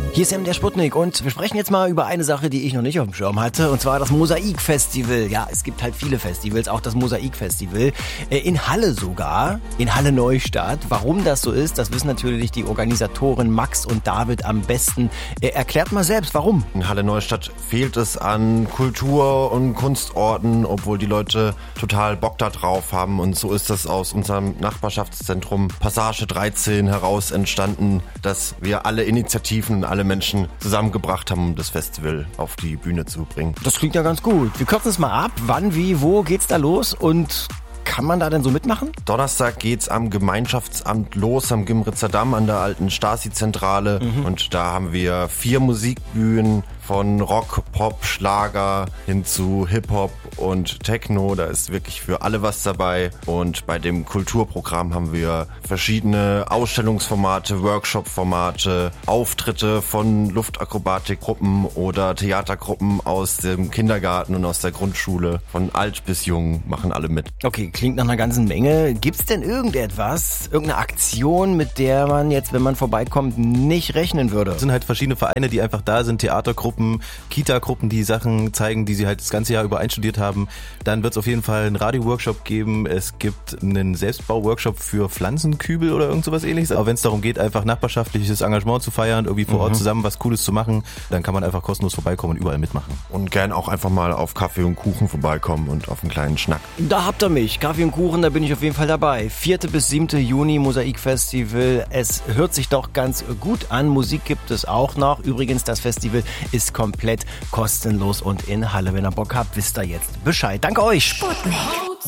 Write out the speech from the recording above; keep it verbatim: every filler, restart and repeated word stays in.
Hier ist M D R Sputnik und wir sprechen jetzt mal über eine Sache, die ich noch nicht auf dem Schirm hatte, und zwar das Mosaik-Festival. Ja, es gibt halt viele Festivals, auch das Mosaik-Festival. In Halle sogar, in Halle Neustadt. Warum das so ist, das wissen natürlich die Organisatoren Max und David am besten. Erklärt mal selbst, warum. In Halle Neustadt fehlt es an Kultur- und Kunstorten, obwohl die Leute total Bock da drauf haben. Und so ist das aus unserem Nachbarschaftszentrum Passage dreizehn heraus entstanden, dass wir alle Initiativen, alle Menschen zusammengebracht haben, um das Festival auf die Bühne zu bringen. Das klingt ja ganz gut. Wir kürzen es mal ab. Wann, wie, wo geht's da los und kann man da denn so mitmachen? Donnerstag geht's am Gemeinschaftsamt los, am Gimritzer Damm, an der alten Stasi-Zentrale. Mhm. Und da haben wir vier Musikbühnen von Rock, Pop, Schlager hin zu Hip-Hop und Techno. Da ist wirklich für alle was dabei. Und bei dem Kulturprogramm haben wir verschiedene Ausstellungsformate, Workshop-Formate, Auftritte von Luftakrobatikgruppen oder Theatergruppen aus dem Kindergarten und aus der Grundschule. Von alt bis jung machen alle mit. Okay, klingt nach einer ganzen Menge. Gibt's denn irgendetwas, irgendeine Aktion, mit der man jetzt, wenn man vorbeikommt, nicht rechnen würde? Es sind halt verschiedene Vereine, die einfach da sind, Theatergruppen, Kita-Gruppen, die Sachen zeigen, die sie halt das ganze Jahr über einstudiert haben. Dann wird es auf jeden Fall einen Radio-Workshop geben. Es gibt einen Selbstbau-Workshop für Pflanzenkübel oder irgend sowas ähnliches. Aber wenn es darum geht, einfach nachbarschaftliches Engagement zu feiern, irgendwie vor mhm. Ort zusammen was Cooles zu machen, dann kann man einfach kostenlos vorbeikommen und überall mitmachen. Und gern auch einfach mal auf Kaffee und Kuchen vorbeikommen und auf einen kleinen Schnack. Da habt ihr mich. Kaffee und Kuchen, da bin ich auf jeden Fall dabei. vierten bis siebten Juni Mosaik-Festival. Es hört sich doch ganz gut an. Musik gibt es auch noch. Übrigens, das Festival ist komplett kostenlos und in Halle. Wenn ihr Bock habt, wisst ihr jetzt Bescheid. Danke euch. Sputnik.